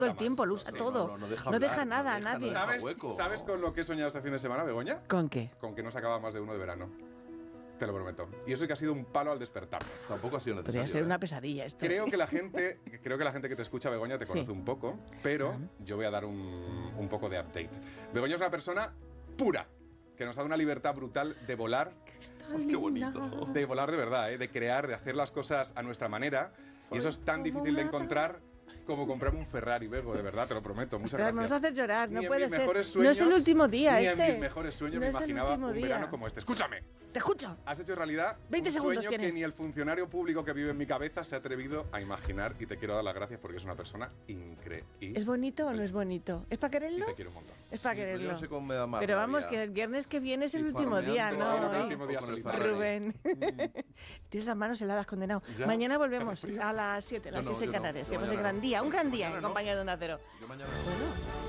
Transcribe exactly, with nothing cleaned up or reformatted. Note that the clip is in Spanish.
el tiempo, lo usa Sí, todo. no, no, no deja no hablar, deja nada no a deja, nadie. no deja ¿Sabes, hueco. ¿Sabes con lo que he soñado este fin de semana, Begoña? ¿Con qué? Con que no sacaba más de uno de verano. Te lo prometo. Y eso que ha sido un palo al despertarme. Tampoco ha sido necesario. Podría ser ¿eh? una pesadilla esto. Creo que la gente, creo que la gente que te escucha, Begoña, te Sí. conoce un poco, pero yo voy a dar un, un poco de update. Begoña es una persona pura, que nos ha dado una libertad brutal de volar, Ay, qué bonito. de volar de verdad, ¿eh? De crear, de hacer las cosas a nuestra manera. Y eso es tan difícil de encontrar como comprarme un Ferrari, Bego, de verdad, te lo prometo. Muchas Claro, me gracias. vas a hacer llorar, no Ni en puede mis ser. mejores No sueños, es el último día ni este. en mis mejores sueños No me es el imaginaba último un día. verano como este. Escúchame. Te escucho. Has hecho realidad veinte un segundos sueño tienes. que ni el funcionario público que vive en mi cabeza se ha atrevido a imaginar, y te quiero dar las gracias porque es una persona increíble. ¿Es bonito o no es bonito? ¿Es para Y quererlo? te quiero un montón. Es para Sí, pero yo quererlo. no sé cómo me da más Pero vamos, rabia. que el viernes que viene es el Y último día, farmeando ¿no? ahí, Hoy. el último día con el solitario. Ferrari. Rubén. Tienes las manos heladas, condenado. Ya. Mañana volvemos Hace frío. a las siete, las Yo no, seis en yo no. Canarias. Yo Que pase mañana gran no. día, un gran día Mañana en no. compañía de Onda Cero. Yo mañana. Bueno.